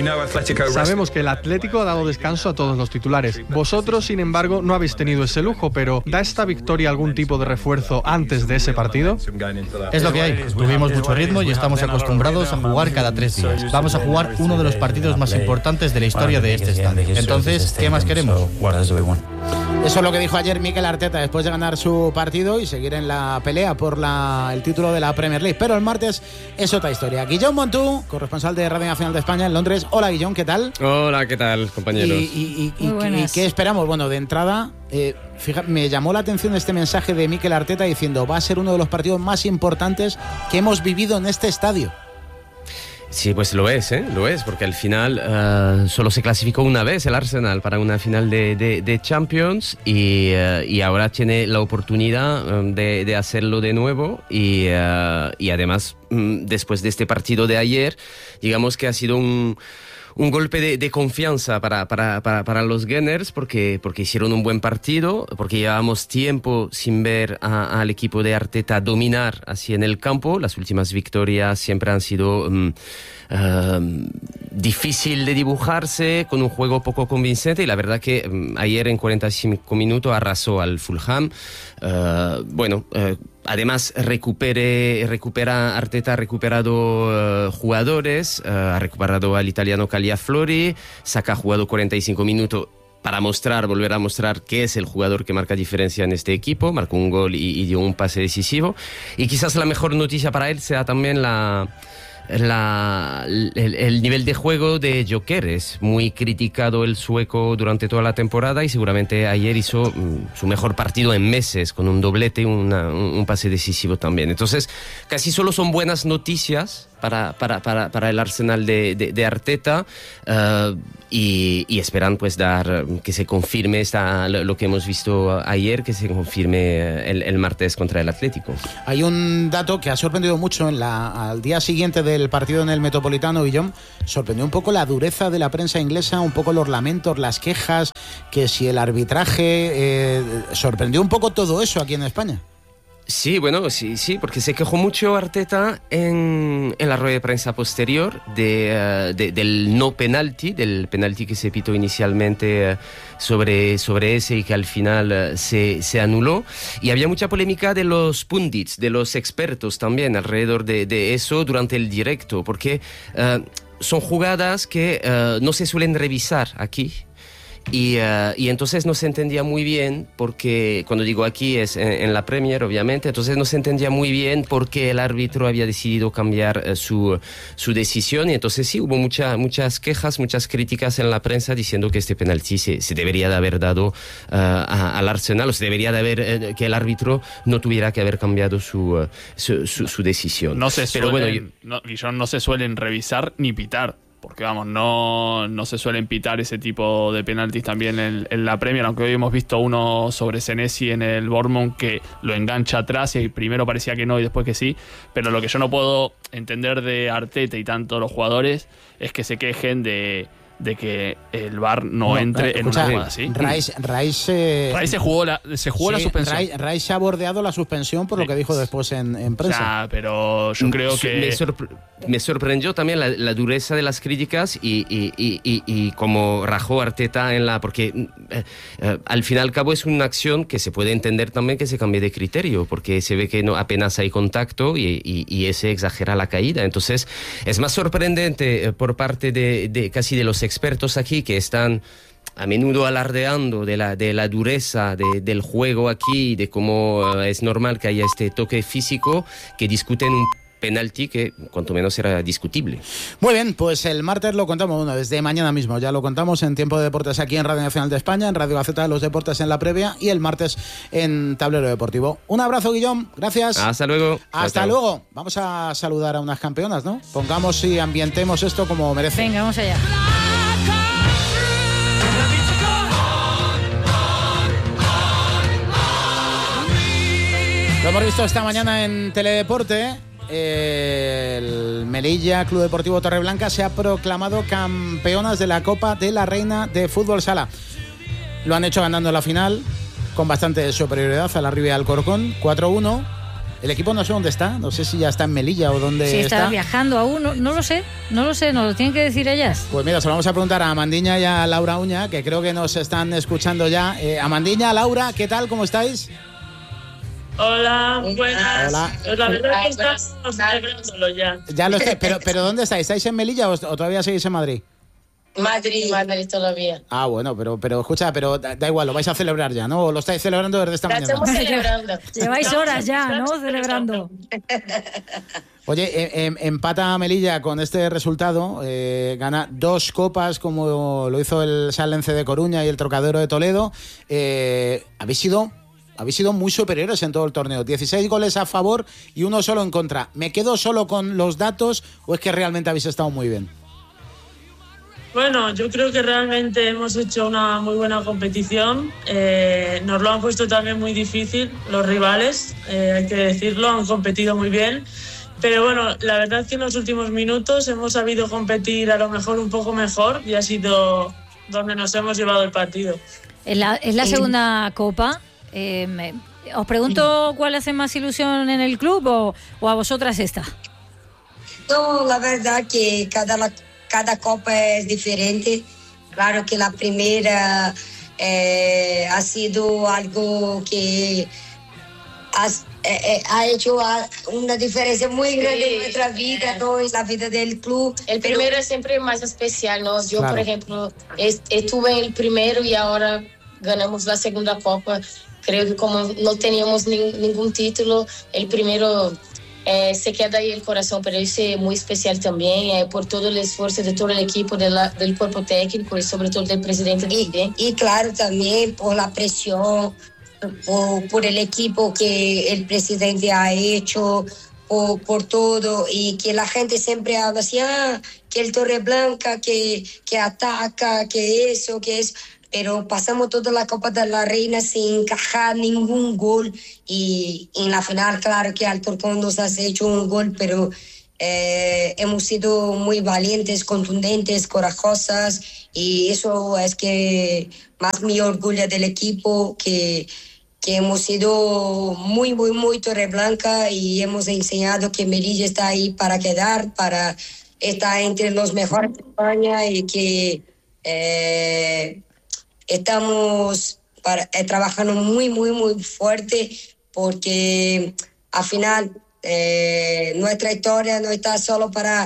Sabemos que el Atlético ha dado descanso a todos los titulares. Vosotros, sin embargo, no habéis tenido ese lujo, pero ¿da esta victoria algún tipo de refuerzo antes de ese partido? Es lo que hay. Tuvimos mucho ritmo y estamos acostumbrados a jugar cada 3 días. Vamos a jugar uno de los partidos más importantes de la historia de este estadio. Entonces, ¿qué más queremos? Eso es lo que dijo ayer Mikel Arteta después de ganar su partido y seguir en la pelea por el título de la Premier League. Pero el martes es otra historia. Guillón Montú, corresponsal de Radio Nacional de España en Londres. Hola, Guillón, ¿qué tal? Hola, ¿qué tal, compañeros? ¿Y qué esperamos? Bueno, de entrada, me llamó la atención este mensaje de Mikel Arteta diciendo va a ser uno de los partidos más importantes que hemos vivido en este estadio. Sí, pues lo es, porque al final solo se clasificó una vez el Arsenal para una final de Champions y ahora tiene la oportunidad de hacerlo de nuevo y además después de este partido de ayer, digamos que ha sido un golpe de confianza para los Gunners porque hicieron un buen partido, porque llevábamos tiempo sin ver al equipo de Arteta dominar así en el campo. Las últimas victorias siempre han sido difícil de dibujarse, con un juego poco convincente, y la verdad que ayer en 45 minutos arrasó al Fulham. Además recupera Arteta, ha recuperado jugadores, ha recuperado al italiano Cagliaflori, Saka ha jugado 45 minutos para volver a mostrar que es el jugador que marca diferencia en este equipo, marcó un gol y dio un pase decisivo, y quizás la mejor noticia para él sea también el nivel de juego de Gyökeres, muy criticado el sueco durante toda la temporada, y seguramente ayer hizo su mejor partido en meses, con un doblete y un pase decisivo también. Entonces, casi solo son buenas noticias para el Arsenal de Arteta, y esperan pues que se confirme lo que hemos visto ayer, que se confirme el martes contra el Atlético. Hay un dato que ha sorprendido mucho al día siguiente del partido en el Metropolitano, Guillón. Sorprendió un poco la dureza de la prensa inglesa, un poco los lamentos, las quejas, que si el arbitraje, sorprendió un poco todo eso aquí en España. Sí, bueno, sí, porque se quejó mucho Arteta en la rueda de prensa posterior del no penalti, del penalti que se pitó inicialmente sobre ese y que al final se anuló. Y había mucha polémica de los pundits, de los expertos también alrededor de eso durante el directo, porque son jugadas que no se suelen revisar aquí. Y entonces no se entendía muy bien, porque cuando digo aquí es en la Premier, obviamente, entonces no se entendía muy bien por qué el árbitro había decidido cambiar su decisión, y entonces sí, hubo muchas quejas, muchas críticas en la prensa diciendo que este penalti se debería de haber dado al Arsenal, o se debería de haber, que el árbitro no tuviera que haber cambiado su decisión. No se suelen revisar ni pitar. Porque vamos, no se suelen pitar ese tipo de penaltis también en la Premier, aunque hoy hemos visto uno sobre Senesi en el Bournemouth que lo engancha atrás y primero parecía que no y después que sí, pero lo que yo no puedo entender de Arteta y tanto los jugadores es que se quejen de que el VAR no entre en una jugada así. Rice se jugó la suspensión. Rice se ha bordeado la suspensión por lo que dijo después en prensa. O sea, pero yo creo que me sorprendió también la dureza de las críticas y como rajó Arteta porque al fin y al cabo es una acción que se puede entender también que se cambie de criterio, porque se ve que apenas hay contacto y ese exagera la caída. Entonces es más sorprendente por parte de casi de los expertos aquí, que están a menudo alardeando de la dureza del juego aquí, de cómo es normal que haya este toque físico, que discuten un penalti que cuanto menos era discutible. Muy bien, pues el martes lo contamos, desde mañana mismo ya lo contamos en Tiempo de Deportes aquí en Radio Nacional de España, en Radio Gaceta de los Deportes en la previa, y el martes en Tablero Deportivo. Un abrazo, Guillón, gracias. Hasta luego. Hasta luego. Vamos a saludar a unas campeonas, ¿no? Pongamos y ambientemos esto como merece. Venga, vamos allá. Lo hemos visto esta mañana en Teledeporte. El Melilla Club Deportivo Torreblanca se ha proclamado campeonas de la Copa de la Reina de Fútbol Sala. Lo han hecho ganando la final con bastante superioridad a la Ribia Alcorcón, 4-1. El equipo no sé dónde está, no sé si ya está en Melilla o dónde Si está está viajando aún, no lo sé, nos lo tienen que decir ellas. Pues mira, se lo vamos a preguntar a Amandiña y a Laura Uña, que creo que nos están escuchando ya. Amandiña, Laura, ¿qué tal? ¿Cómo estáis? Hola, buenas. Hola. Pues la verdad es que estamos celebrándolo ya. Ya lo sé, pero ¿dónde estáis? ¿Estáis en Melilla o todavía seguís en Madrid? Madrid todavía. Ah, bueno, pero escucha, pero da igual, lo vais a celebrar ya, ¿no? ¿O lo estáis celebrando desde esta mañana? Estamos celebrando. Lleváis horas ya, ¿no? Celebrando. Oye, empata Melilla con este resultado, gana 2 copas como lo hizo el Salence de Coruña y el Trocadero de Toledo. Habéis sido muy superiores en todo el torneo. 16 goles a favor y 1 solo en contra. ¿Me quedo solo con los datos o es que realmente habéis estado muy bien? Bueno, yo creo que realmente hemos hecho una muy buena competición. Nos lo han puesto también muy difícil los rivales, hay que decirlo, han competido muy bien. Pero bueno, la verdad es que en los últimos minutos hemos sabido competir a lo mejor un poco mejor y ha sido donde nos hemos llevado el partido. Es la segunda copa. Os pregunto cuál hace más ilusión en el club o a vosotras esta. No, la verdad que cada copa es diferente. Claro que la primera ha sido algo que ha hecho una diferencia muy grande en nuestra vida, ¿no? En la vida del club. El primero es siempre más especial, ¿no? Yo, claro, por ejemplo, estuve en el primero y ahora ganamos la segunda copa. Creo que como no teníamos ningún título, el primero se queda ahí el corazón, pero ese es muy especial también, por todo el esfuerzo de todo el equipo, del cuerpo técnico y sobre todo del presidente también. Y claro, también por la presión, por el equipo que el presidente ha hecho, por todo, y que la gente siempre habla así, que el Torreblanca, que ataca, que eso, pero pasamos toda la Copa de la Reina sin encajar ningún gol y en la final, claro que Alcorcón nos ha hecho un gol, pero hemos sido muy valientes, contundentes, corajosas y eso es que más me orgullo del equipo, que hemos sido muy, muy, muy Torreblanca y hemos enseñado que Melilla está ahí para quedar, para estar entre los mejores de España y que estamos trabajando muy, muy, muy fuerte porque al final nuestra historia no está solo para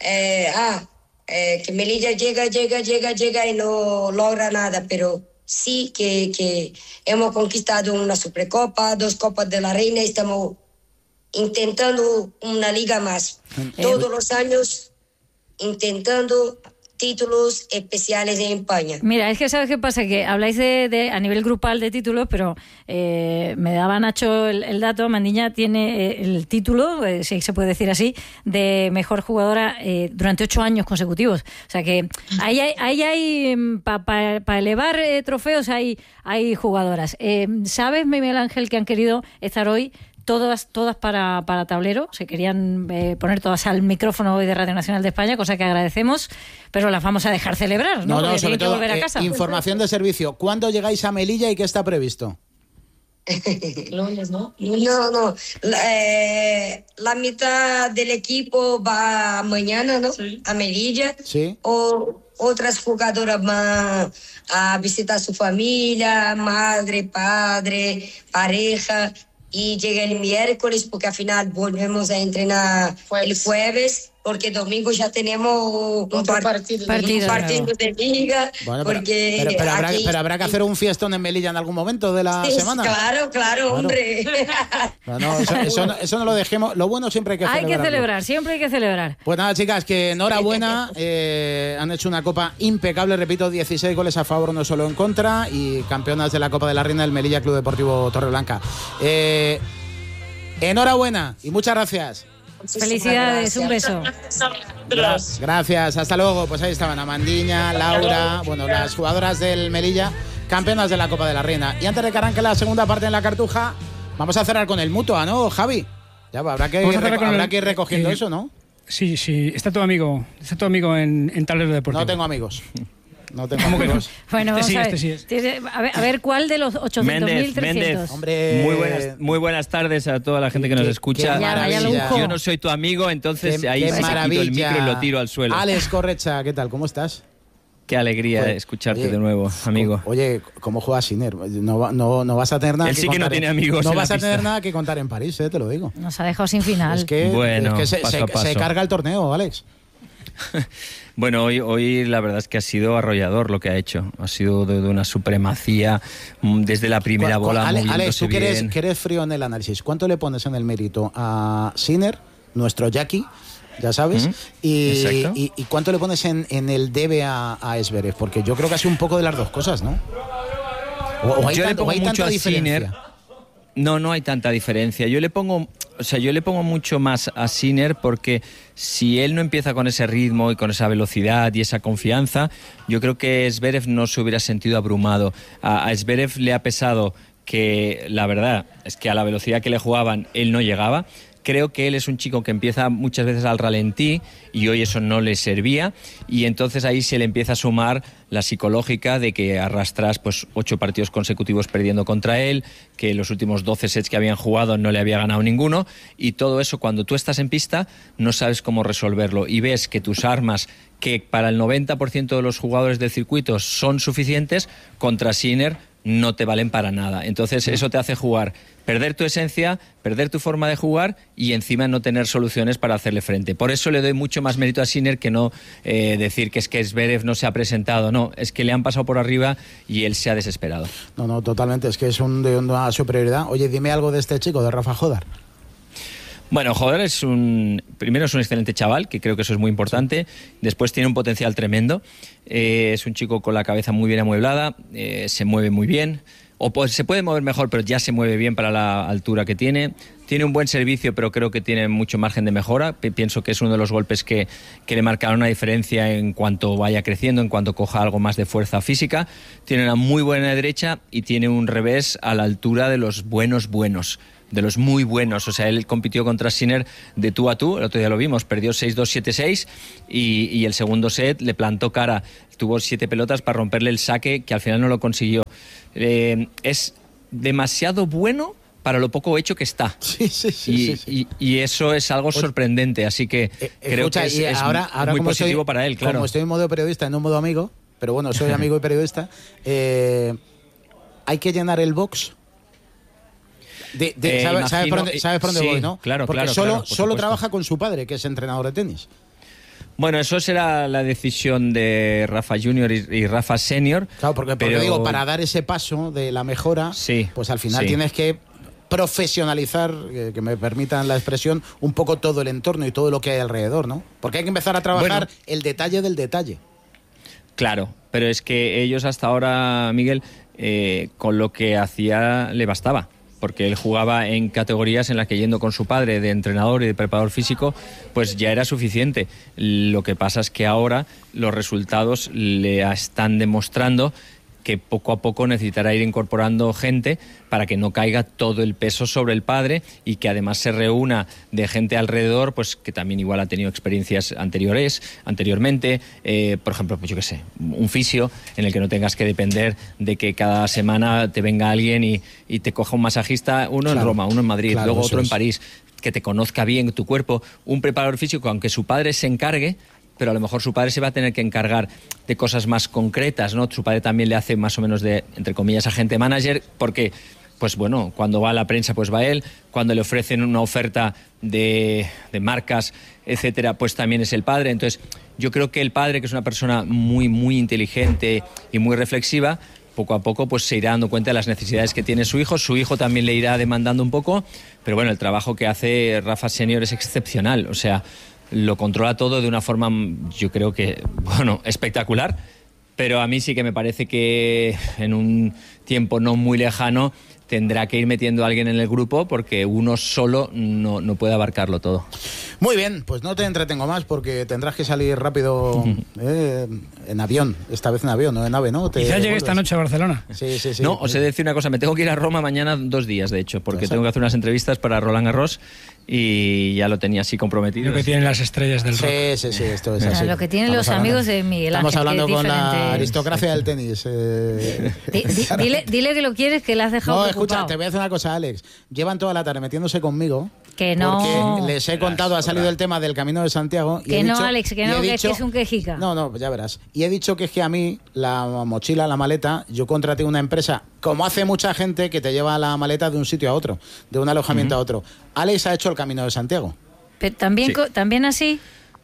que Melilla llega y no logra nada, pero sí que hemos conquistado una Supercopa, 2 Copas de la Reina y estamos intentando una liga más. Todos los años intentando títulos especiales en España. Mira, es que ¿sabes qué pasa? Que habláis de a nivel grupal de títulos, pero me daba Nacho el dato. Mandiña tiene el título, si se puede decir así, de mejor jugadora durante 8 años consecutivos. O sea que ahí hay para elevar trofeos hay jugadoras. ¿Sabes, Miguel Ángel, que han querido estar hoy todas para tablero? Se querían poner todas al micrófono hoy de Radio Nacional de España, cosa que agradecemos, pero las vamos a dejar celebrar, ¿no? Porque sobre tienen que todo volver a casa. información de servicio. ¿Cuándo llegáis a Melilla y qué está previsto? Lunes, ¿no? No. La mitad del equipo va mañana, ¿no? Sí. A Melilla. Sí. O otras jugadoras van a visitar su familia, madre, padre, pareja. Y llega el miércoles porque al final volvemos a entrenar el jueves, porque domingo ya tenemos un partido de liga. Bueno, porque pero habrá que hacer un fiestón en Melilla en algún momento de la semana. Claro, hombre. No, eso no lo dejemos. Lo bueno siempre hay que celebrarlo. Hay que celebrar, siempre hay que celebrar. Pues nada, chicas, que enhorabuena. Han hecho una copa impecable, repito, 16 goles a favor, no solo en contra, y campeonas de la Copa de la Reina del Melilla Club Deportivo Torreblanca. Enhorabuena y muchas gracias. Felicidades, un beso. Gracias, hasta luego. Pues ahí estaban Amandiña, Laura, las jugadoras del Melilla, campeonas de la Copa de la Reina. Y antes de que arranque la segunda parte en la Cartuja, vamos a cerrar con el Mutua, ¿no, Javi? Ya, habrá que ir recogiendo eso, ¿no? Sí, está todo amigo en Tablero Deportivo. No tengo amigos. No tengo amigos. Bueno, vamos a ver cuál de los 800.300. Méndez, hombre, muy buenas tardes a toda la gente que nos escucha. Yo no soy tu amigo, entonces ahí se quito el micro y lo tiro al suelo. Alex Correcha, ¿qué tal? ¿Cómo estás? Qué alegría escucharte de nuevo, amigo. Oye, ¿cómo juega Sinner? No vas a tener nada Él que sí que contar. No tiene amigos. No vas a tener nada que contar en París, te lo digo. Nos ha dejado sin final. Es que paso a paso. Se carga el torneo, Alex. Bueno, hoy la verdad es que ha sido arrollador lo que ha hecho. Ha sido de una supremacía desde la primera bola. Alex, tú que eres frío en el análisis, ¿cuánto le pones en el mérito a Sinner, nuestro Jackie? Ya sabes, y cuánto le pones en el debe a Zverev, porque yo creo que ha sido un poco de las dos cosas, ¿no? Yo le pongo mucho a Sinner. No hay tanta diferencia. Yo le pongo mucho más a Sinner porque si él no empieza con ese ritmo y con esa velocidad y esa confianza, yo creo que Zverev no se hubiera sentido abrumado. A Zverev le ha pesado que la verdad es que a la velocidad que le jugaban él no llegaba. Creo que él es un chico que empieza muchas veces al ralentí y hoy eso no le servía, y entonces ahí se le empieza a sumar la psicológica de que arrastras 8 partidos consecutivos perdiendo contra él, que los últimos 12 sets que habían jugado no le había ganado ninguno, y todo eso cuando tú estás en pista no sabes cómo resolverlo y ves que tus armas, que para el 90% de los jugadores del circuito son suficientes, contra Sinner no te valen para nada. Entonces eso te hace jugar, perder tu esencia, perder tu forma de jugar y encima no tener soluciones para hacerle frente. Por eso le doy mucho más mérito a Sinner que no decir que es que Zverev no se ha presentado. No, es que le han pasado por arriba y él se ha desesperado. No, totalmente, es que es de una superioridad. Oye, dime algo de este chico, de Rafa Jodar. Bueno, Jodar primero es un excelente chaval, que creo que eso es muy importante. Después tiene un potencial tremendo. Es un chico con la cabeza muy bien amueblada, se mueve muy bien. Se puede mover mejor, pero ya se mueve bien para la altura que tiene. Tiene un buen servicio, pero creo que tiene mucho margen de mejora. Pienso que es uno de los golpes que le marcará una diferencia en cuanto vaya creciendo, en cuanto coja algo más de fuerza física. Tiene una muy buena derecha y tiene un revés a la altura de los buenos, de los muy buenos. O sea, él compitió contra Sinner de tú a tú, el otro día lo vimos, perdió 6-2, 7-6 y el segundo set le plantó cara. Tuvo 7 pelotas para romperle el saque, que al final no lo consiguió. Es demasiado bueno para lo poco hecho que está. Sí. Y eso es algo sorprendente, así que creo que es ahora muy positivo para él, claro. Como estoy en modo periodista, no en modo amigo, pero bueno, soy amigo y periodista, hay que llenar el box. ¿Sabes por dónde voy, no? Claro, porque solo trabaja con su padre, que es entrenador de tenis. Bueno, eso será la decisión de Rafa Junior y Rafa Senior. Claro, porque digo, para dar ese paso de la mejora, pues al final tienes que profesionalizar, que me permitan la expresión, un poco todo el entorno y todo lo que hay alrededor, ¿no? Porque hay que empezar a trabajar el detalle del detalle. Claro, pero es que ellos hasta ahora, Miguel, con lo que hacía le bastaba. Porque él jugaba en categorías en las que yendo con su padre de entrenador y de preparador físico, pues ya era suficiente. Lo que pasa es que ahora los resultados le están demostrando que poco a poco necesitará ir incorporando gente para que no caiga todo el peso sobre el padre y que además se reúna de gente alrededor, pues que también igual ha tenido experiencias anteriormente, por ejemplo, pues yo qué sé, un fisio en el que no tengas que depender de que cada semana te venga alguien y te coja un masajista, uno en Roma, uno en Madrid, luego otro en París, que te conozca bien tu cuerpo, un preparador físico, aunque su padre se encargue, pero a lo mejor su padre se va a tener que encargar de cosas más concretas, ¿no? Su padre también le hace más o menos de, entre comillas, agente manager, porque, pues bueno, cuando va a la prensa, pues va él, cuando le ofrecen una oferta de marcas, etcétera, pues también es el padre. Entonces, yo creo que el padre, que es una persona muy, muy inteligente y muy reflexiva, poco a poco pues se irá dando cuenta de las necesidades que tiene su hijo también le irá demandando un poco, pero bueno, el trabajo que hace Rafa Senior es excepcional, o sea, lo controla todo de una forma, yo creo que, bueno, espectacular, pero a mí sí que me parece que en un tiempo no muy lejano tendrá que ir metiendo a alguien en el grupo porque uno solo no puede abarcarlo todo. Muy bien, pues no te entretengo más porque tendrás que salir rápido en avión, esta vez en avión, no en ave, ¿no? Quizás llegue esta noche a Barcelona. Sí. No, os he de decir una cosa, me tengo que ir a Roma mañana 2 días, de hecho, porque tengo que hacer unas entrevistas para Roland Garros y ya lo tenía así comprometido. Lo que tienen las estrellas del rock. Sí, esto es así. Lo que tienen los amigos de Miguel Ángel. Estamos hablando con la aristocracia del tenis. Dile que lo quieres, que le has dejado preocupado. Escucha, te voy a decir una cosa, Alex. Llevan toda la tarde metiéndose conmigo. Que no. Porque les he contado, ha salido el tema del Camino de Santiago. Y que no, dicho, Alex, que no, que es un quejica. No, ya verás. Y he dicho que es que a mí, la mochila, la maleta, yo contraté una empresa, como hace mucha gente, que te lleva la maleta de un sitio a otro, de un alojamiento a otro. Alex ha hecho el Camino de Santiago. Pero también así.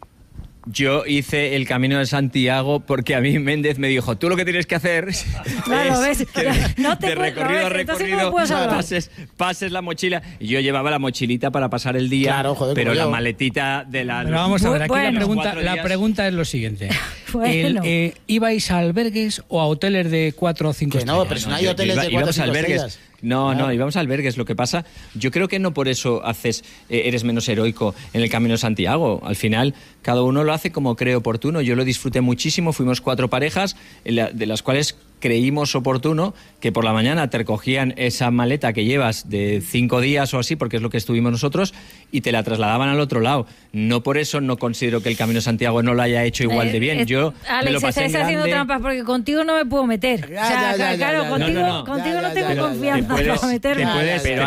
Yo hice el Camino de Santiago porque a mí Méndez me dijo, tú lo que tienes que hacer claro, es que no te de recorrido a recorrido pases la mochila. Y yo llevaba la mochilita para pasar el día, claro, joder, pero la maletita de la... Pero vamos a ver, aquí la pregunta es lo siguiente. Bueno. ¿Ibais a albergues o a hoteles de 4 o 5 estrellas? No, pero si no hay hoteles de 4 o 5 estrellas. No, íbamos a albergues. Lo que pasa, yo creo que no por eso eres menos heroico en el Camino de Santiago. Al final, cada uno lo hace como cree oportuno. Yo lo disfruté muchísimo. Fuimos 4 parejas, de las cuales creímos oportuno que por la mañana te recogían esa maleta que llevas de 5 días o así, porque es lo que estuvimos nosotros, y te la trasladaban al otro lado. No por eso no considero que el Camino de Santiago no lo haya hecho igual de bien. Yo Alex, me lo pasé estás haciendo trampas porque contigo no me puedo meter. Claro, contigo no tengo confianza para meterme. Pero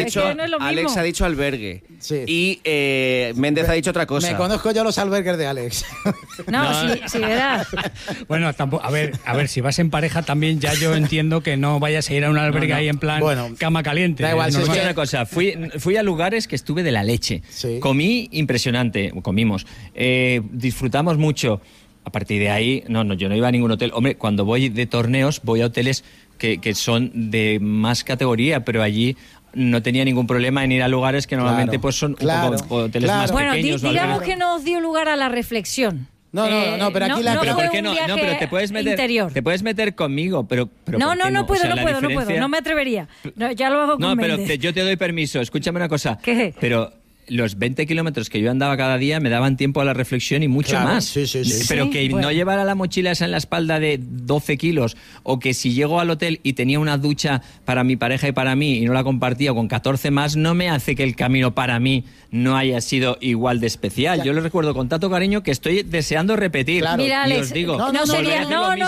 Alex ha dicho albergue. Sí. Y Méndez ha dicho otra cosa. Me conozco yo los albergues de Alex. No, sí, verás. Bueno, tampoco, a ver, si vas en pareja también ya yo entiendo que no vayas a ir a un albergue ahí en plan cama caliente. Da igual, es una cosa, fui a lugares que estuve de la leche. Sí. Comí impresionante, comimos. Disfrutamos mucho. A partir de ahí, yo no iba a ningún hotel. Hombre, cuando voy de torneos voy a hoteles que son de más categoría, pero allí no tenía ningún problema en ir a lugares que normalmente pues son un poco hoteles más pequeños. Bueno, digamos que no os dio lugar a la reflexión. No, pero aquí pero ¿por qué no? No, pero te puedes meter conmigo, pero no puedo, no me atrevería. No, ya lo hago con Méndez. Méndez. Pero yo te doy permiso, escúchame una cosa. ¿Qué? Pero los 20 kilómetros que yo andaba cada día me daban tiempo a la reflexión y mucho más. Sí. Pero que no llevara la mochila esa en la espalda de 12 kilos, o que si llego al hotel y tenía una ducha para mi pareja y para mí y no la compartía con 14 más, no me hace que el camino para mí no haya sido igual de especial. Yo les recuerdo con tanto cariño que estoy deseando repetir. Claro. Mira, Alex, os digo, no sería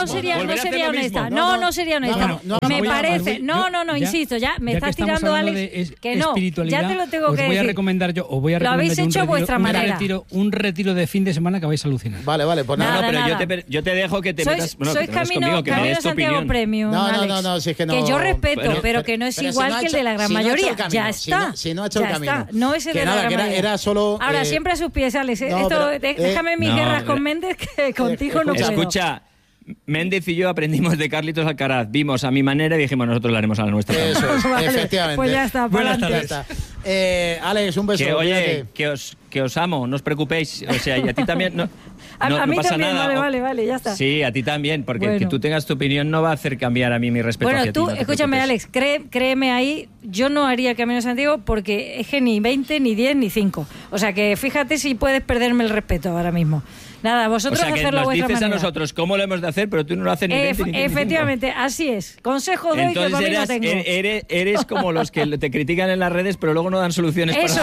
honesta. No sería honesta. Me parece. Insisto, ya me estás tirando, Alex, que no. Ya te lo tengo que decir. Os voy a recomendar yo lo habéis hecho vuestra manera. Un retiro de fin de semana que vais a alucinar. Vale, pues nada. Pero yo te dejo que te metas. Sois Camino Santiago Premium. No, si es que no. Que yo respeto, pero que no es igual que el de la gran mayoría. Ya está. Si no ha hecho el camino. No es el de la gran mayoría. Era solo. Ahora, siempre a sus pies, Alex. Déjame mis guerras con Méndez, que contigo no puedo. Escucha. Méndez y yo aprendimos de Carlitos Alcaraz, vimos a mi manera y dijimos nosotros la haremos a la nuestra. Eso es, vale, efectivamente. Pues ya está, buenas tardes. Alex, un beso. Oye, que os amo, no os preocupéis. O sea, y a ti también. A mí pasa también, nada. Vale, ya está. Sí, a ti también, porque que tú tengas tu opinión no va a hacer cambiar a mí mi respeto hacia ti. Bueno, tú, escúchame, Alex, créeme ahí, yo no haría el Camino de Santiago porque es que ni 20, ni 10, ni 5. O sea, que fíjate si puedes perderme el respeto ahora mismo. Nada, vosotros hacerlo a vuestra manera. O sea, que nos dices a nosotros cómo lo hemos de hacer, pero tú no lo haces ni 20 ni 25. Efectivamente, así es. Consejo doy que para mí no tengo. Eres como los que te critican en las redes, pero luego no dan soluciones para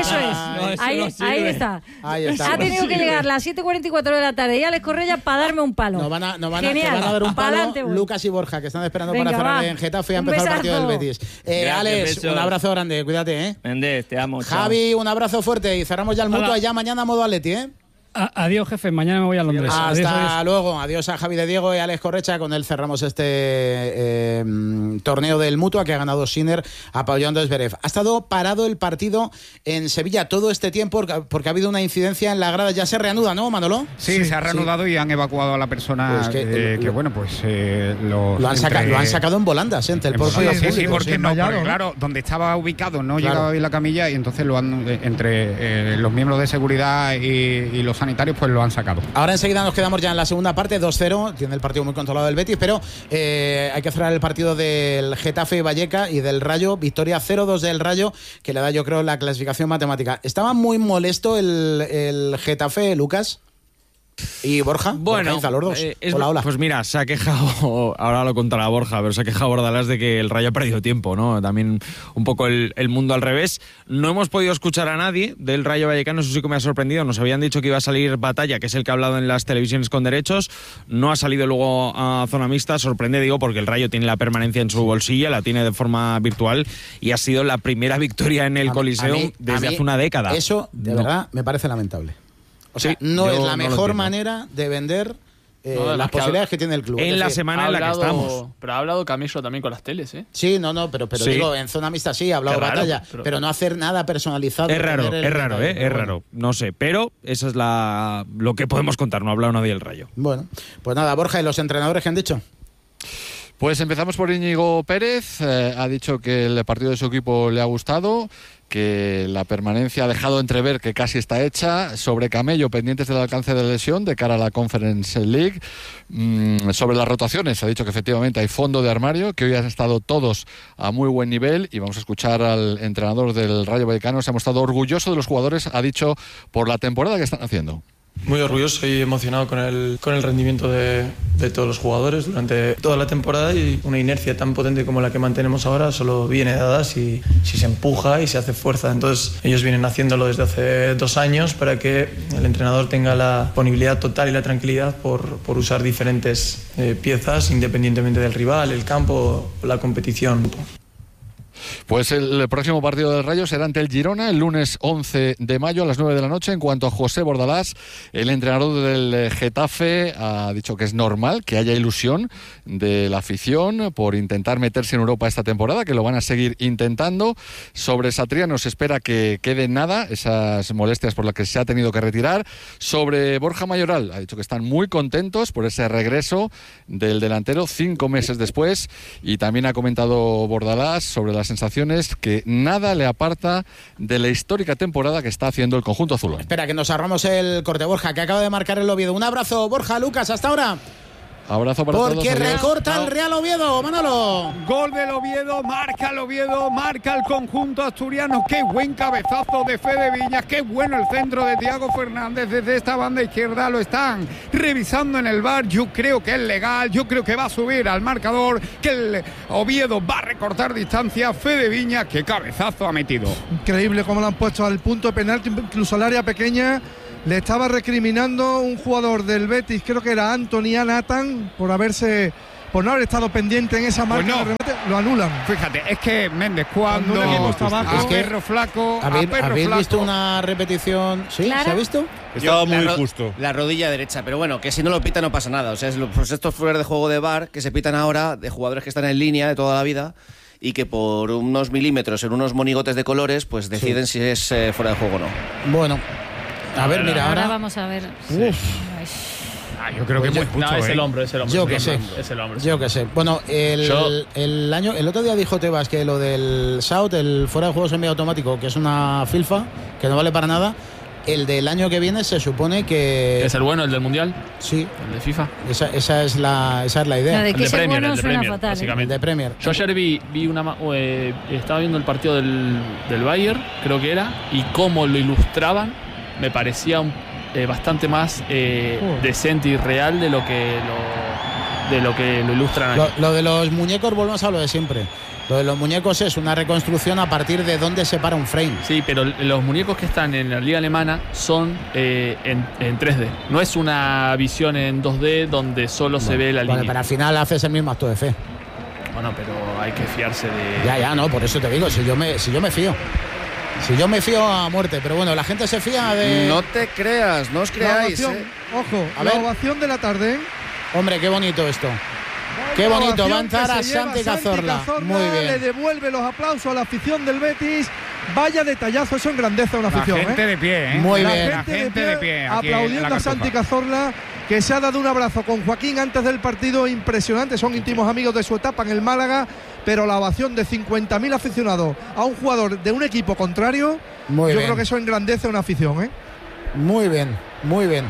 Eso es. Ahí está. Ha tenido que llegar las 7:44 de la tarde y Alex Correia para darme un palo. Nos van a dar un palo. Adelante, Lucas y Borja, que están esperando para cerrar en Getafe y ha empezado el partido del Betis. Alex, un abrazo grande, cuídate, Méndez, te amo. Javi, un abrazo fuerte y cerramos ya el Mutua ya mañana modo Atleti, Adiós, jefe. Mañana me voy a Londres. Hasta luego. Adiós a Javi de Diego y a Alex Correcha. Con él cerramos este torneo del Mutua que ha ganado Sinner apoyando a Zverev. Ha estado parado el partido en Sevilla todo este tiempo porque ha habido una incidencia en la grada. Ya se reanuda, ¿no, Manolo? Sí, se ha reanudado y han evacuado a la persona lo han sacado en volandas, entre el portero. Sí, porque claro, donde estaba ubicado no llegaba bien la camilla y entonces lo han entre los miembros de seguridad y los sanitarios pues lo han sacado. Ahora enseguida nos quedamos ya en la segunda parte, 2-0, tiene el partido muy controlado del Betis, pero hay que cerrar el partido del Getafe y Vallecas y del Rayo, victoria 0-2 del Rayo, que le da yo creo la clasificación matemática. ¿Estaba muy molesto el Getafe, Lucas? ¿Y Borja? Bueno, Borja, los dos. Hola. Pues mira, se ha quejado, ahora lo contará Borja, pero se ha quejado Bordalás de que el Rayo ha perdido tiempo, ¿no? También un poco el mundo al revés. No hemos podido escuchar a nadie del Rayo Vallecano, eso sí que me ha sorprendido. Nos habían dicho que iba a salir Batalla, que es el que ha hablado en las televisiones con derechos. No ha salido luego a zona mixta. Sorprende, digo, porque el Rayo tiene la permanencia en su bolsillo, la tiene de forma virtual y ha sido la primera victoria en el Coliseo desde hace una década. Eso, de verdad, me parece lamentable. O sea, no es la mejor manera de vender las posibilidades que tiene el club. En la semana en la que estamos. Pero ha hablado Camello también con las teles, ¿eh? Sí, pero sí. Digo, en zona mixta sí, ha hablado Batalla, pero no hacer nada personalizado. Es raro. No sé, pero eso es lo que podemos contar, no ha hablado nadie del Rayo. Bueno, pues nada, Borja, ¿y los entrenadores qué han dicho? Pues empezamos por Íñigo Pérez, ha dicho que el partido de su equipo le ha gustado, que la permanencia ha dejado entrever que casi está hecha. Sobre Camello, pendientes del alcance de la lesión de cara a la Conference League. Sobre las rotaciones, ha dicho que efectivamente hay fondo de armario, que hoy han estado todos a muy buen nivel, y vamos a escuchar al entrenador del Rayo Vallecano. Se ha mostrado orgulloso de los jugadores, ha dicho, por la temporada que están haciendo. Muy orgulloso y emocionado con el rendimiento de todos los jugadores durante toda la temporada, y una inercia tan potente como la que mantenemos ahora solo viene dada si se empuja y se hace fuerza. Entonces ellos vienen haciéndolo desde hace 2 años para que el entrenador tenga la disponibilidad total y la tranquilidad por usar diferentes piezas independientemente del rival, el campo o la competición. Pues el próximo partido del Rayo será ante el Girona el lunes 11 de mayo a las 9 de la noche. En cuanto a José Bordalás, el entrenador del Getafe ha dicho que es normal que haya ilusión de la afición por intentar meterse en Europa esta temporada, que lo van a seguir intentando. Sobre Satriano se espera que quede nada, esas molestias por las que se ha tenido que retirar. Sobre Borja Mayoral, ha dicho que están muy contentos por ese regreso del delantero 5 meses después, y también ha comentado Bordalás sobre las sensaciones, que nada le aparta de la histórica temporada que está haciendo el conjunto azulón. Espera, que nos ahorramos el corte, Borja, que acaba de marcar el Oviedo. Un abrazo, Borja, Lucas, hasta ahora. Abrazo para todos. Porque recorta el Real Oviedo, Manolo. Gol del Oviedo, marca el Oviedo, marca el conjunto asturiano. Qué buen cabezazo de Fede Viñas, qué bueno el centro de Thiago Fernández. Desde esta banda izquierda lo están revisando en el VAR. Yo creo que es legal, yo creo que va a subir al marcador, que el Oviedo va a recortar distancia. Fede Viñas, qué cabezazo ha metido. Increíble cómo lo han puesto al punto de penalti, incluso al área pequeña. Le estaba recriminando un jugador del Betis, creo que era Anthony Nathan, por no haber estado pendiente en esa marca de remate. Lo anulan. Fíjate, es que Méndez, cuando es que perro flaco, ¿habéis visto una repetición? ¿Sí? Claro. ¿Se ha visto? Estaba muy justo. La rodilla derecha, pero bueno, que si no lo pita no pasa nada. O sea, pues estos fueras de juego de VAR que se pitan ahora de jugadores que están en línea de toda la vida y que por unos milímetros en unos monigotes de colores pues deciden si es fuera de juego o no. Bueno, a ver, mira, ahora vamos a ver. Yo creo que es muy justo. Es el hombro. Yo que sé. Es el hombro. Yo que sé. Bueno, el otro día dijo Tebas que lo del SAUT, el fuera de juego semiautomático, que es una filfa, que no vale para nada. El del año que viene se supone que... ¿Es el bueno, el del Mundial? Sí. ¿El de FIFA? Esa es la idea. No, de que el de Premier, bueno el de Premier, fatal, básicamente. El de Premier. Yo ayer vi estaba viendo el partido del Bayern, creo que era, y cómo lo ilustraban, me parecía bastante más decente y real de lo que lo ilustran aquí. Lo de los muñecos, volvemos a lo de siempre. Lo de los muñecos es una reconstrucción a partir de dónde se para un frame. Sí, pero los muñecos que están en la liga alemana son en 3D. No es una visión en 2D donde solo se ve la línea. Pero al final haces el mismo acto de fe. Bueno, pero hay que fiarse de... Ya, no, por eso te digo, si yo me fío. Si yo me fío a muerte, pero bueno, la gente se fía de... No te creas, no os creáis. Ojo, la ovación de la tarde. Hombre, qué bonito esto. Qué bonito, va a entrar a Santi Cazorla. Muy bien. Le devuelve los aplausos a la afición del Betis. Vaya detallazo, eso engrandece a una afición. La gente de pie, Muy bien. La gente de pie aplaudiendo a Santi Cazorla, que se ha dado un abrazo con Joaquín antes del partido impresionante. Son íntimos amigos de su etapa en el Málaga, pero la ovación de 50.000 aficionados a un jugador de un equipo contrario, yo creo que eso engrandece a una afición. Muy bien, muy bien.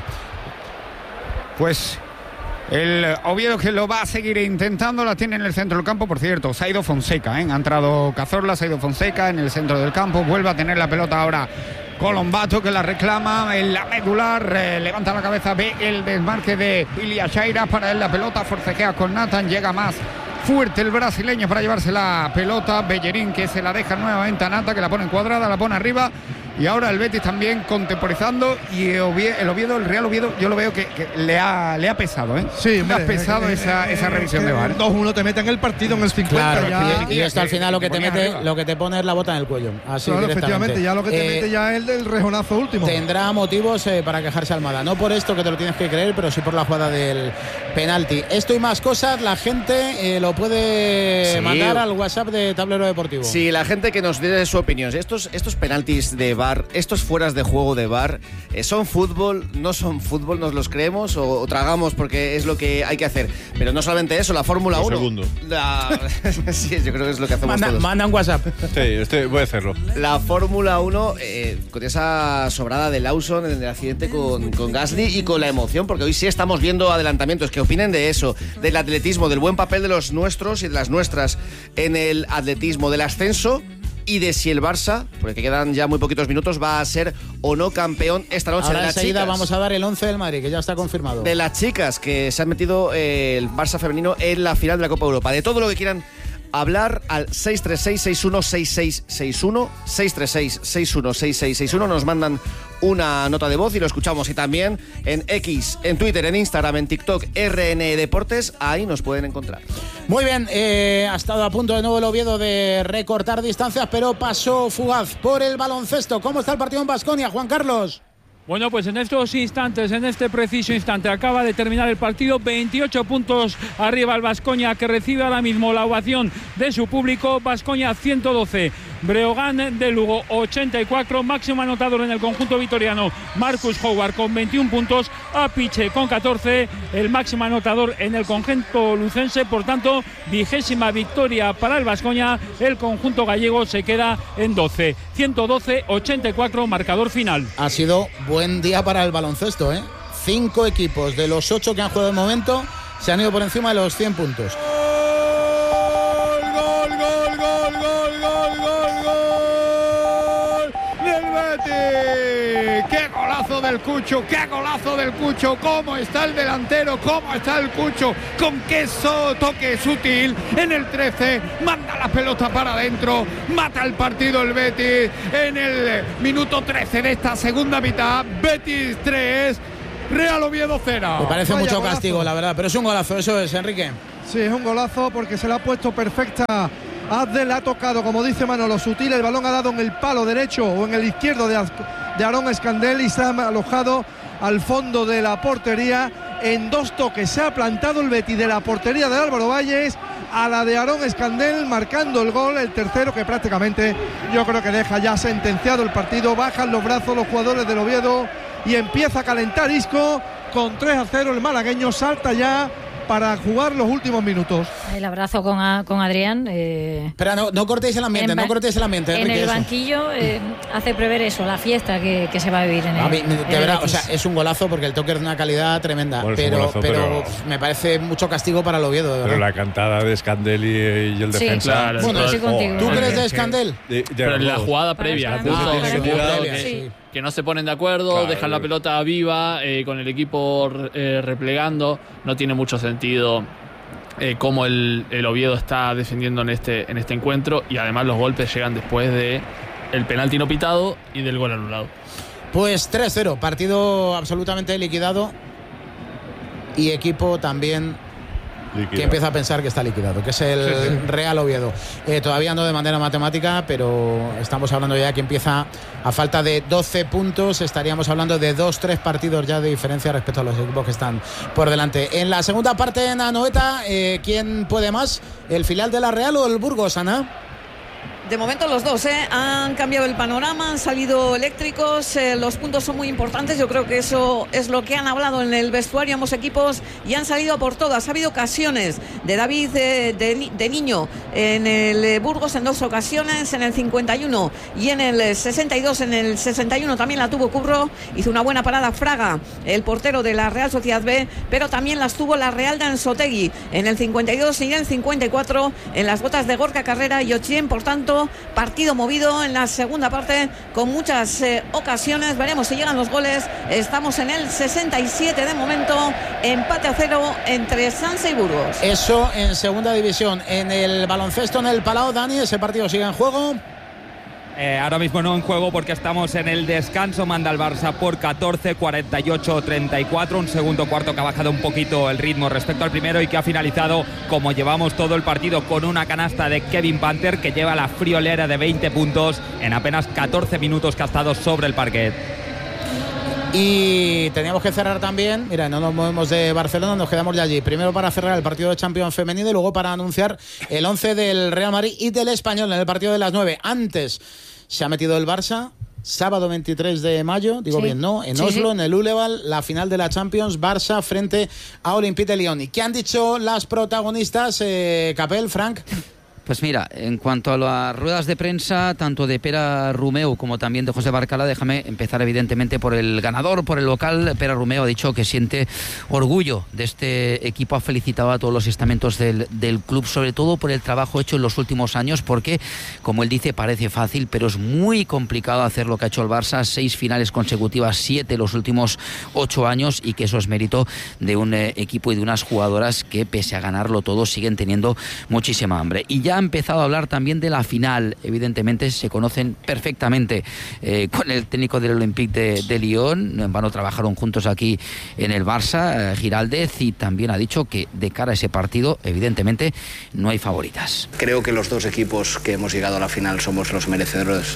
Pues el Oviedo, que lo va a seguir intentando, la tiene en el centro del campo. Por cierto, se ha ido Fonseca, ha entrado Cazorla, se ha ido Fonseca en el centro del campo, vuelve a tener la pelota ahora Colombato que la reclama en la medular, levanta la cabeza, ve el desmarque de Ilia Chaira, para él la pelota, forcejea con Nathan, llega más fuerte el brasileño para llevarse la pelota, Bellerín que se la deja nuevamente a Nata, que la pone cuadrada, la pone arriba. Y ahora el Betis también contemporizando, y el Real Oviedo, yo lo veo que le ha pesado, ¿eh? Sí, le ha pesado esa revisión de VAR. 2-1 te mete en el partido en el 50. Claro, ya, y esto al final lo que te pone es la bota en el cuello. Así claro, directamente. Efectivamente, ya lo que te mete ya es el rejonazo último. Tendrá motivos para quejarse Almada, no por esto que te lo tienes que creer, pero sí por la jugada del penalti. Esto y más cosas, la gente lo puede mandar al WhatsApp de Tablero Deportivo. Sí, la gente que nos dé su opinión. Estos penaltis de VAR, estos fueras de juego de VAR, ¿son fútbol? ¿No son fútbol? ¿Nos los creemos o tragamos porque es lo que hay que hacer? Pero no solamente eso, la Fórmula 1. Sí, yo creo que es lo que hacemos todos. Manda un WhatsApp. Sí, voy a hacerlo. La Fórmula 1, con esa sobrada de Lawson en el accidente con Gasly y con la emoción, porque hoy sí estamos viendo adelantamientos. ¿Qué opinen de eso? Del atletismo, del buen papel de los nuestros y de las nuestras en el atletismo, del ascenso y de si el Barça, porque quedan ya muy poquitos minutos, va a ser o no campeón esta noche. Ahora de las enseguida chicas, vamos a dar el 11 del Madrid, que ya está confirmado. de las chicas que se han metido el Barça femenino en la final de la Copa Europa. De todo lo que quieran hablar al 636-616661, 636-616661, nos mandan una nota de voz y lo escuchamos. Y también en X, en Twitter, en Instagram, en TikTok, RN Deportes, ahí nos pueden encontrar. Muy bien, ha estado a punto de nuevo el Oviedo de recortar distancias, pero pasó fugaz por el baloncesto. ¿Cómo está el partido en Baskonia, Juan Carlos? Bueno, pues en estos instantes, en este preciso instante, acaba de terminar el partido. 28 puntos arriba el Baskonia, que recibe ahora mismo la ovación de su público. Baskonia 112, Breogán de Lugo 84, máximo anotador en el conjunto vitoriano Marcus Howard con 21 puntos, Apiche con 14, el máximo anotador en el conjunto lucense. Por tanto, 20ª victoria para el Baskonia. El conjunto gallego se queda en 12, 112-84, marcador final. Ha sido buen día para el baloncesto, ¿eh? 5 equipos de los 8 que han jugado de momento se han ido por encima de los 100 puntos. ¡Gol del Betis! ¡Qué golazo del Cucho! ¡Qué golazo del Cucho! ¿Cómo está el delantero? ¿Cómo está el Cucho? Con qué toque sutil en el 13, manda la pelota para adentro, mata el partido el Betis en el minuto 13 de esta segunda mitad. Betis 3, Real Oviedo 0. Me parece Vaya mucho golazo. Castigo, la verdad, pero es un golazo, eso es, Enrique. Sí, es un golazo porque se le ha puesto perfecta. Abdel ha tocado, como dice Manolo, sutil. El balón ha dado en el palo derecho o en el izquierdo de Aarón Escandel y se ha alojado al fondo de la portería. En 2 toques se ha plantado el Betis de la portería de Álvaro Valles a la de Aarón Escandel, marcando el gol, el tercero, que prácticamente yo creo que deja ya sentenciado el partido. Bajan los brazos los jugadores del Oviedo y empieza a calentar Isco. Con 3-0 el malagueño salta ya para jugar los últimos minutos. El abrazo con Adrián. Pero no cortéis el ambiente, no cortéis el ambiente. En Enrique, el eso. banquillo hace prever eso, la fiesta que se va a vivir en el. De verdad, o sea, es un golazo porque el toque es de una calidad tremenda, Bueno, pero me parece mucho castigo para el Oviedo. De pero verdad. la cantada de Escandel y el Sí, defensa. claro, bueno, estoy contigo. ¿Tú crees de Escandel? Pero en la jugada previa, Sí. que no se ponen de acuerdo, Claro. dejan la pelota viva, con el equipo replegando. No tiene mucho sentido cómo el Oviedo está defendiendo en este encuentro, y además los golpes llegan después de el penalti no pitado y del gol anulado. Pues 3-0, partido absolutamente liquidado y equipo también que empieza a pensar que está liquidado, que es el Real Oviedo. Todavía no de manera matemática, pero estamos hablando ya que empieza a falta de 12 puntos. Estaríamos hablando de 2-3 partidos ya de diferencia respecto a los equipos que están por delante. En la segunda parte, en Anoeta, ¿quién puede más? ¿El filial de la Real o el Burgos, Ana? De momento los dos han cambiado el panorama, han salido eléctricos, los puntos son muy importantes. Yo creo que eso es lo que han hablado en el vestuario ambos equipos y han salido a por todas. Ha habido ocasiones de David de Niño en el Burgos en 2 ocasiones, en el 51 y en el 62. En el 61 también la tuvo Curro, hizo una buena parada Fraga, el portero de la Real Sociedad B, pero también las tuvo la Real de Anzotegui en el 52 y en el 54 en las botas de Gorka Carrera y Ochien. Por tanto, momento. Partido movido en la segunda parte con muchas ocasiones. Veremos si llegan los goles. Estamos en el 67 de momento. Empate a 0 entre Sanse y Burgos. Eso en segunda división. En el baloncesto en el Palau, Dani, ¿ese partido sigue en juego? Ahora mismo no en juego porque estamos en el descanso. Manda el Barça por 14, 48-34. Un segundo cuarto que ha bajado un poquito el ritmo respecto al primero y que ha finalizado como llevamos todo el partido, con una canasta de Kevin Panther, que lleva la friolera de 20 puntos en apenas 14 minutos que ha estado sobre el parquet. Y teníamos que cerrar también, mira, no nos movemos de Barcelona, nos quedamos ya allí. Primero para cerrar el partido de Champions femenino y luego para anunciar el 11 del Real Madrid y del Español en el partido de las 9. Antes se ha metido el Barça, sábado 23 de mayo, digo bien, ¿no? En Oslo, en el Uleval, la final de la Champions, Barça frente a Olympique de Lyon. ¿Y qué han dicho las protagonistas, Capel, Frank? Pues mira, en cuanto a las ruedas de prensa, tanto de Pere Romeu como también de José Barcala, déjame empezar evidentemente por el ganador, por el local. Pere Romeu ha dicho que siente orgullo de este equipo, ha felicitado a todos los estamentos del club, sobre todo por el trabajo hecho en los últimos años, porque, como él dice, parece fácil, pero es muy complicado hacer lo que ha hecho el Barça, 6 finales consecutivas, 7 los últimos 8 años, y que eso es mérito de un equipo y de unas jugadoras que, pese a ganarlo todo, siguen teniendo muchísima hambre. Y ya ha empezado a hablar también de la final. Evidentemente se conocen perfectamente con el técnico del Olympique de Lyon. En vano trabajaron juntos aquí en el Barça, Giraldez, y también ha dicho que de cara a ese partido, evidentemente, no hay favoritas. Creo que los dos equipos que hemos llegado a la final somos los merecedores,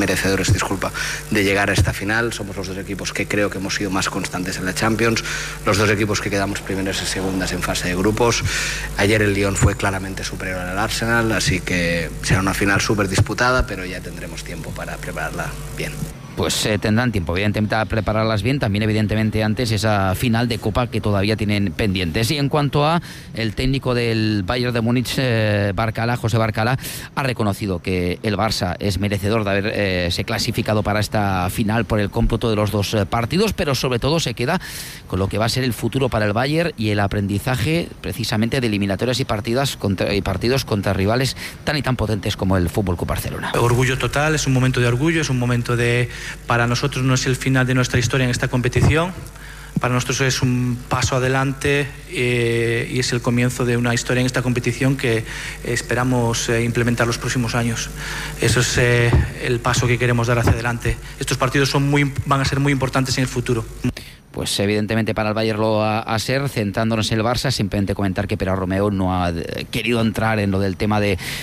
de llegar a esta final. Somos los dos equipos que creo que hemos sido más constantes en la Champions, los dos equipos que quedamos primeros y segundas en fase de grupos. Ayer el Lyon fue claramente superior al Arsenal, así que será una final súper disputada, pero ya tendremos tiempo para prepararla bien. Pues tendrán tiempo, evidentemente, a prepararlas bien. También, evidentemente, antes esa final de Copa que todavía tienen pendientes. Y en cuanto a el técnico del Bayern de Múnich, José Barcala, ha reconocido que el Barça es merecedor de haberse clasificado para esta final por el cómputo de los dos partidos, pero sobre todo se queda con lo que va a ser el futuro para el Bayern y el aprendizaje precisamente de eliminatorias y partidos contra rivales tan y tan potentes como el FC Barcelona. Orgullo total, es un momento de orgullo, es un momento de... Para nosotros no es el final de nuestra historia en esta competición, para nosotros es un paso adelante y es el comienzo de una historia en esta competición que esperamos implementar los próximos años. Eso es el paso que queremos dar hacia adelante. Estos partidos van a ser muy importantes en el futuro. Pues evidentemente para el Bayern lo va a ser. Centrándonos en el Barça, simplemente comentar que Pere Romeu no ha querido entrar en lo del tema de